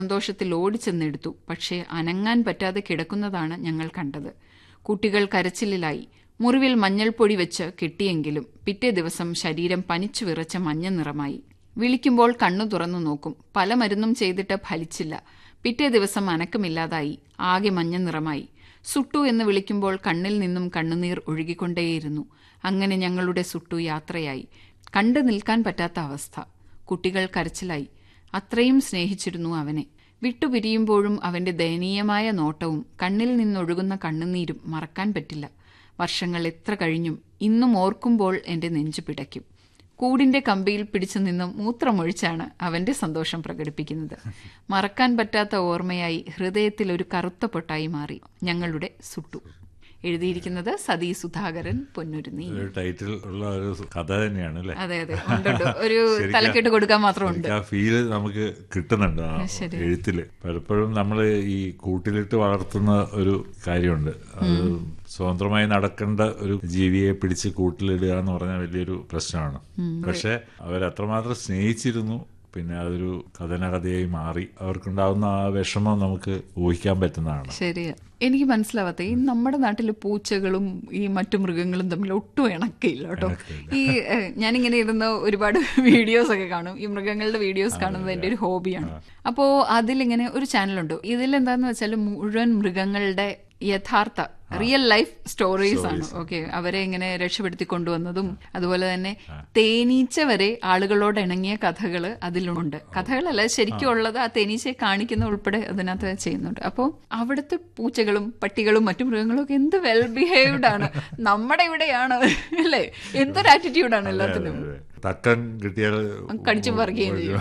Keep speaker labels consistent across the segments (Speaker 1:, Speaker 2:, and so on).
Speaker 1: സന്തോഷത്തിൽ ഓടിച്ചെന്നെടുത്തു. പക്ഷേ അനങ്ങാൻ പറ്റാതെ കിടക്കുന്നതാണ് ഞങ്ങൾ കണ്ടത്. കുട്ടികൾ കരച്ചിലിലായി. മുറിവിൽ മഞ്ഞൾപ്പൊടി വെച്ച് കെട്ടിയെങ്കിലും പിറ്റേ ദിവസം ശരീരം പനിച്ചു വിറച്ച മഞ്ഞ നിറമായി. വിളിക്കുമ്പോൾ കണ്ണു തുറന്നു നോക്കും. പല മരുന്നും ചെയ്തിട്ട് ഫലിച്ചില്ല. പിറ്റേ ദിവസം അനക്കമില്ലാതായി. ആകെ മഞ്ഞ നിറമായി. സുട്ടു എന്ന് വിളിക്കുമ്പോൾ കണ്ണിൽ നിന്നും കണ്ണുനീർ ഒഴുകിക്കൊണ്ടേയിരുന്നു. അങ്ങനെ ഞങ്ങളുടെ സുട്ടു യാത്രയായി. കണ്ടു നിൽക്കാൻ പറ്റാത്ത അവസ്ഥ. കുട്ടികൾ കരച്ചിലായി. അത്രയും സ്നേഹിച്ചിരുന്നു അവനെ. വിട്ടുപിരിയുമ്പോഴും അവന്റെ ദയനീയമായ നോട്ടവും കണ്ണിൽ നിന്നൊഴുകുന്ന കണ്ണുനീരും മറക്കാൻ പറ്റില്ല. വർഷങ്ങൾ എത്ര കഴിഞ്ഞും ഇന്നും ഓർക്കുമ്പോൾ എന്റെ നെഞ്ചു പിടയ്ക്കും. കൂടിന്റെ കമ്പിയിൽ പിടിച്ചു നിന്നും മൂത്രമൊഴിച്ചാണ് അവന്റെ സന്തോഷം പ്രകടിപ്പിക്കുന്നത്. മറക്കാൻ പറ്റാത്ത ഓർമ്മയായി ഹൃദയത്തിൽ ഒരു കറുത്ത പൊട്ടായി മാറി ഞങ്ങളുടെ സുട്ടു. എഴുതിയിരിക്കുന്നത് സതി സുധാകരൻ, പൊന്നുരുന്നി.
Speaker 2: ടൈറ്റിൽ ഉള്ള ഒരു കഥ തന്നെയാണ് അല്ലേ?
Speaker 1: അതെ അതെ, ഉണ്ട്. ഒരു തലക്കെട്ട് കൊടുക്കാൻ മാത്രമുണ്ട്.
Speaker 2: ആ ഫീല് നമുക്ക് കിട്ടുന്നുണ്ട് ആ എഴുത്തില്. പലപ്പോഴും നമ്മൾ ഈ കൂട്ടിലിട്ട് വളർത്തുന്ന ഒരു കാര്യമുണ്ട്. അത് സ്വതന്ത്രമായി നടക്കേണ്ട ഒരു ജീവിയെ പിടിച്ച് കൂട്ടിലിടുക എന്ന് പറഞ്ഞാൽ വലിയൊരു പ്രശ്നമാണ്. പക്ഷെ അവരത്രമാത്രം സ്നേഹിച്ചിരുന്നു. പിന്നെ അതൊരു കഥനകഥയായി മാറി. അവർക്കുണ്ടാവുന്ന ആ വിഷമം നമുക്ക് ഊഹിക്കാൻ പറ്റുന്നതാണ്.
Speaker 1: ശരിയാ. എനിക്ക് മനസ്സിലാവാത്ത ഈ നമ്മുടെ നാട്ടിലെ പൂച്ചകളും ഈ മറ്റു മൃഗങ്ങളും തമ്മിൽ ഒട്ടും ഇണക്കയില്ല കേട്ടോ. ഈ ഞാനിങ്ങനെ ഇരുന്ന് ഒരുപാട് വീഡിയോസ് ഒക്കെ കാണും. ഈ മൃഗങ്ങളുടെ വീഡിയോസ് കാണുന്നത് എൻ്റെ ഒരു ഹോബിയാണ്. അപ്പോൾ അതിലിങ്ങനെ ഒരു ചാനലുണ്ട്. ഇതിലെന്താന്ന് വെച്ചാൽ മുഴുവൻ മൃഗങ്ങളുടെ യഥാർത്ഥ റിയൽ ലൈഫ് സ്റ്റോറീസ് ആണ്. ഓക്കെ, അവരെ ഇങ്ങനെ രക്ഷപ്പെടുത്തി കൊണ്ടുവന്നതും അതുപോലെ തന്നെ തേനീച്ച വരെ ആളുകളോട് ഇണങ്ങിയ കഥകൾ അതിലുണ്ട്. കഥകളല്ല, ശരിക്കും ഉള്ളത് ആ തേനീച്ചയെ കാണിക്കുന്ന ഉൾപ്പെടെ അതിനകത്ത് ചെയ്യുന്നുണ്ട്. അപ്പോൾ അവിടുത്തെ പൂച്ചകളും പട്ടികളും മറ്റു മൃഗങ്ങളും ഒക്കെ എന്ത് വെൽ ബിഹേവ്ഡ് ആണ്. നമ്മുടെ ഇവിടെയാണ് അല്ലേ, എന്തൊരു ആറ്റിറ്റ്യൂഡാണ് എല്ലാത്തിനും.
Speaker 2: തക്കൻ കിട്ടിയാൽ
Speaker 1: കടിച്ചു പറിക്കുകയും ചെയ്യും,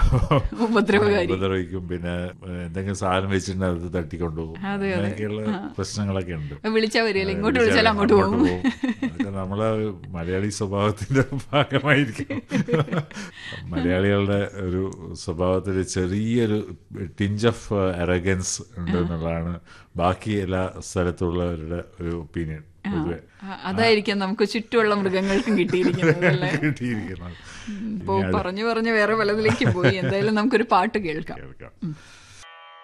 Speaker 1: ഉപദ്രവിക്കും.
Speaker 2: പിന്നെ എന്തെങ്കിലും സാധനം വെച്ചിട്ടുണ്ട് അത് തട്ടിക്കൊണ്ടുപോകും. അങ്ങനെയൊക്കെയുള്ള പ്രശ്നങ്ങളൊക്കെ ഉണ്ട്.
Speaker 1: വിളിച്ചാൽ വരികയില്ല, ഇങ്ങോട്ട് വിളിച്ചാൽ അങ്ങോട്ട് പോകും.
Speaker 2: നമ്മളെ മലയാളി സ്വഭാവത്തിന്റെ ഭാഗമായിരിക്കും. മലയാളികളുടെ ഒരു സ്വഭാവത്തിൽ ചെറിയൊരു ടിഞ്ച് ഓഫ് അറഗൻസ് ഉണ്ട് എന്നുള്ളതാണ് ബാക്കി എല്ലാ സ്ഥലത്തുള്ളവരുടെ ഒരു ഒപ്പീനിയൻ.
Speaker 1: അതായിരിക്കാം നമുക്ക് ചുറ്റുമുള്ള മൃഗങ്ങൾക്കും കിട്ടിയിരിക്കുന്നത്. ഇപ്പോ പറഞ്ഞു വേറെ പലതിലേക്ക് പോയി. എന്തായാലും നമുക്കൊരു പാട്ട് കേൾക്കാം.